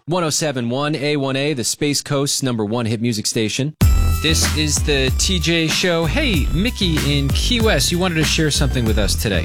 1071 A1A, the Space Coast's #1 hit music station. This is the TJ Show. Hey, Mickey in Key West, you wanted to share something with us today.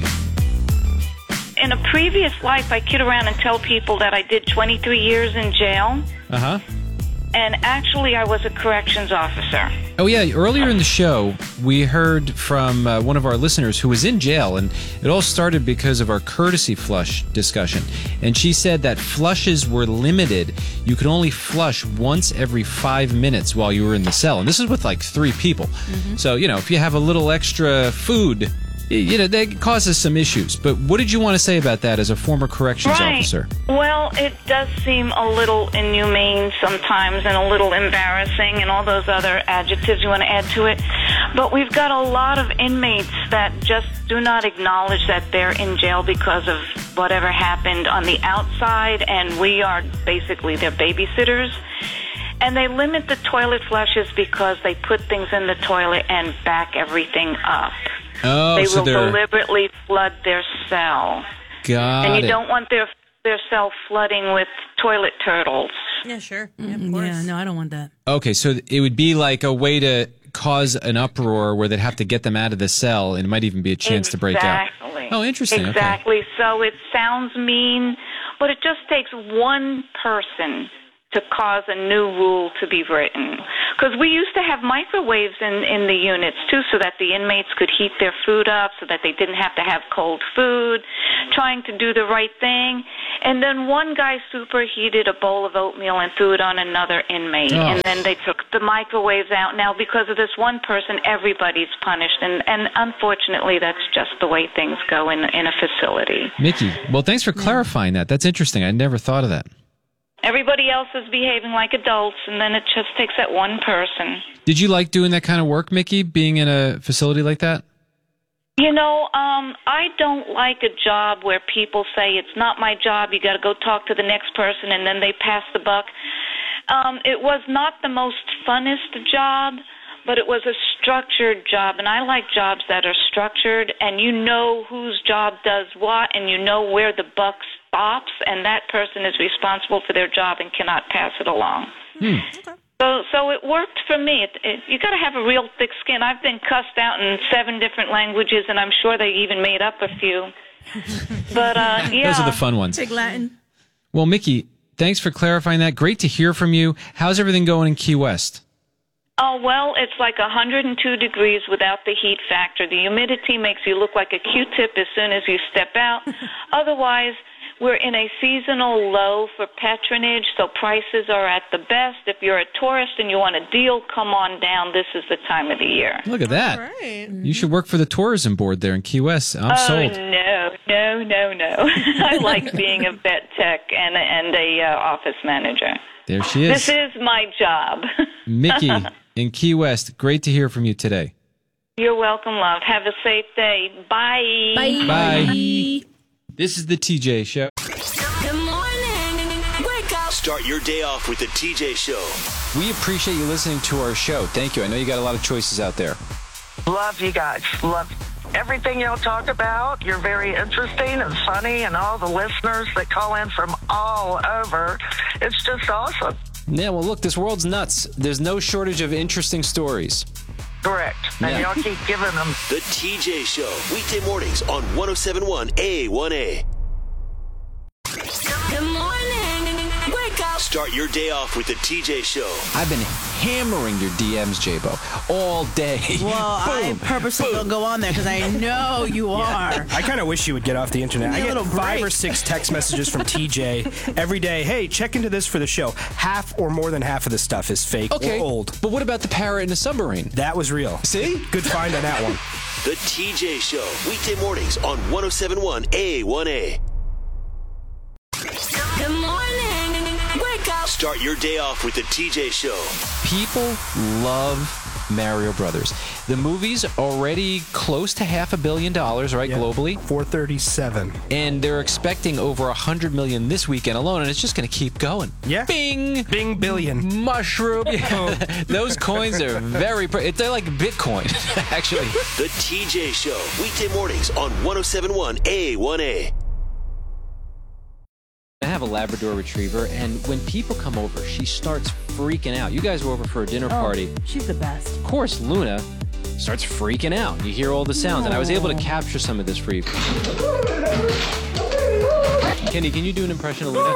In a previous life, I kid around and tell people that I did 23 years in jail. Uh-huh. And actually, I was a corrections officer. Oh, yeah. Earlier in the show, we heard from one of our listeners who was in jail, and it all started because of our courtesy flush discussion. And she said that flushes were limited. You could only flush once every 5 minutes while you were in the cell. And this is with like 3 people. Mm-hmm. So, if you have a little extra food, that causes some issues. But what did you want to say about that as a former corrections officer? Well, it does seem a little inhumane sometimes and a little embarrassing and all those other adjectives you want to add to it. But we've got a lot of inmates that just do not acknowledge that they're in jail because of whatever happened on the outside, and we are basically their babysitters. And they limit the toilet flushes because they put things in the toilet and back everything up. Oh, they will deliberately flood their cell. And you don't want their cell flooding with toilet turtles. Yeah, sure. Yeah, of course. Yeah, no, I don't want that. Okay, so it would be like a way to cause an uproar where they'd have to get them out of the cell, and it might even be a chance to break out. Exactly. Oh, interesting. Exactly. Okay. So it sounds mean, but it just takes one person to cause a new rule to be written. Because we used to have microwaves in the units, too, so that the inmates could heat their food up, so that they didn't have to have cold food, trying to do the right thing. And then one guy superheated a bowl of oatmeal and threw it on another inmate. Oh. And then they took the microwaves out. Now, because of this one person, everybody's punished. And unfortunately, that's just the way things go in a facility. Mickey, well, thanks for clarifying that. That's interesting. I never thought of that. Everybody else is behaving like adults, and then it just takes that one person. Did you like doing that kind of work, Mickey, being in a facility like that? I don't like a job where people say, it's not my job, you got to go talk to the next person, and then they pass the buck. It was not the most funnest job, but it was a structured job, and I like jobs that are structured, and you know whose job does what, and you know where the buck stops, and that person is responsible for their job and cannot pass it along. Okay. So it worked for me. You got to have a real thick skin. I've been cussed out in 7 different languages, and I'm sure they even made up a few. But, yeah. Those are the fun ones. Big Latin. Well, Mickey, thanks for clarifying that. Great to hear from you. How's everything going in Key West? Oh, well, it's like 102 degrees without the heat factor. The humidity makes you look like a Q-tip as soon as you step out. Otherwise, we're in a seasonal low for patronage, so prices are at the best. If you're a tourist and you want a deal, come on down. This is the time of the year. Look at that. All right. You should work for the tourism board there in Key West. I'm sold. No. I like being a vet tech and a office manager. There she is. This is my job. Mickey in Key West, great to hear from you today. You're welcome, love. Have a safe day. Bye. Bye. This is the TJ Show. Good morning. Wake up. Start your day off with the TJ Show. We appreciate you listening to our show. Thank you. I know you got a lot of choices out there. Love you guys. Love everything y'all talk about. You're very interesting and funny, and all the listeners that call in from all over. It's just awesome. Yeah, well, look, this world's nuts. There's no shortage of interesting stories. Correct. And y'all keep giving them. The TJ Show. Weekday mornings on 1071 A1A. Good morning. Wake up. Start your day off with the TJ Show. I've been hammering your DMs, J-Bo, all day. Well, I purposely don't go on there because I know you are. I kind of wish you would get off the internet. I get 5 or 6 text messages from TJ every day. Hey, check into this for the show. Half or more than half of the stuff is fake or old. But what about the parrot in the submarine? That was real. See? Good find on that one. The TJ Show. Weekday mornings on 1071 A1A. Good morning. Wake up. Start your day off with the TJ Show. People love Mario Brothers. The movie's already close to $500 million, right, globally? 437. And they're expecting over $100 million this weekend alone, and it's just going to keep going. Yeah. Bing! Bing billion. Mushroom. Those coins are they're like Bitcoin, actually. The TJ Show. Weekday mornings on 1071 A1A. have a Labrador Retriever, and when people come over, she starts freaking out. You guys were over for a dinner party. She's the best. Of course, Luna starts freaking out. You hear all the sounds, and I was able to capture some of this for you. Kenny, can you do an impression of Luna?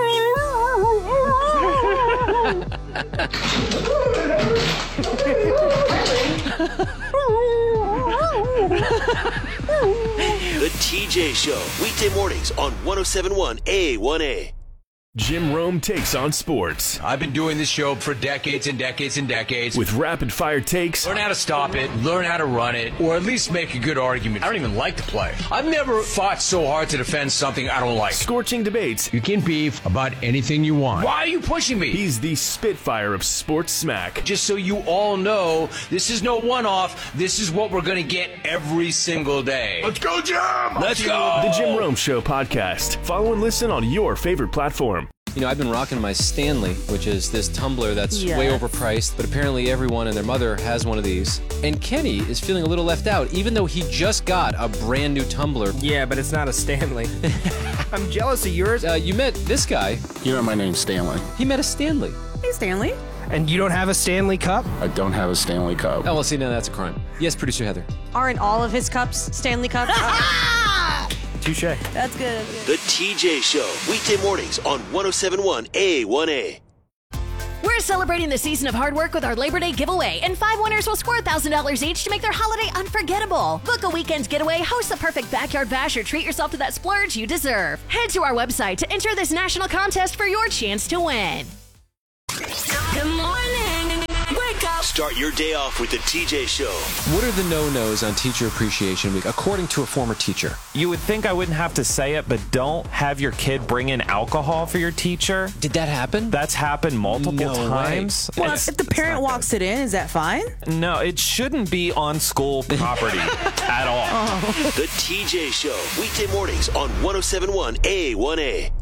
The TJ Show, weekday mornings on 107.1 A1A. Jim Rome takes on sports. I've been doing this show for decades and decades and decades. With rapid-fire takes. Learn how to stop it, learn how to run it, or at least make a good argument. I don't even like to play. I've never fought so hard to defend something I don't like. Scorching debates. You can beef about anything you want. Why are you pushing me? He's the Spitfire of sports smack. Just so you all know, this is no one-off. This is what we're going to get every single day. Let's go, Jim! Let's go! The Jim Rome Show podcast. Follow and listen on your favorite platform. You know, I've been rocking my Stanley, which is this tumbler that's way overpriced, but apparently everyone and their mother has one of these. And Kenny is feeling a little left out, even though he just got a brand new tumbler. Yeah, but it's not a Stanley. I'm jealous of yours. You met this guy. You know my name's Stanley. He met a Stanley. Hey, Stanley. And you don't have a Stanley Cup? I don't have a Stanley Cup. Oh, well, see, now that's a crime. Yes, producer Heather. Aren't all of his cups Stanley Cups? Touche. That's good. The TJ Show, weekday mornings on 107.1 A1A. We're celebrating the season of hard work with our Labor Day giveaway, and 5 winners will score $1,000 each to make their holiday unforgettable. Book a weekend's getaway, host the perfect backyard bash, or treat yourself to that splurge you deserve. Head to our website to enter this national contest for your chance to win. Good morning. Wake up. Start your day off with the TJ Show. What are the no-nos on Teacher Appreciation Week, according to a former teacher? You would think I wouldn't have to say it, but don't have your kid bring in alcohol for your teacher. Did that happen? That's happened multiple times. Well, if the parent walks it in, is that fine? No, it shouldn't be on school property at all. The TJ Show, weekday mornings on 107.1 A1A.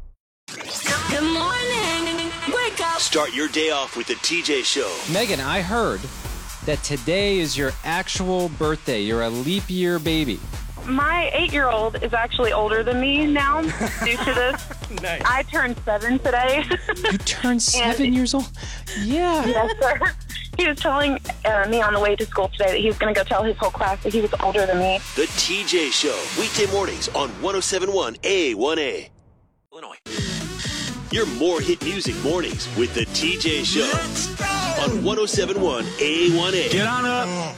Good morning. Wake up. Start your day off with the TJ Show. Megan, I heard that today is your actual birthday. You're a leap year baby. My 8-year-old is actually older than me now due to this. Nice. I turned 7 today. You turned 7 years old? Yeah. Yes, sir. He was telling me on the way to school today that he was going to go tell his whole class that he was older than me. The TJ Show, weekday mornings on 107.1 A1A. Illinois. Your more hit music mornings with the TJ Show on 107.1 A1A. Get on up.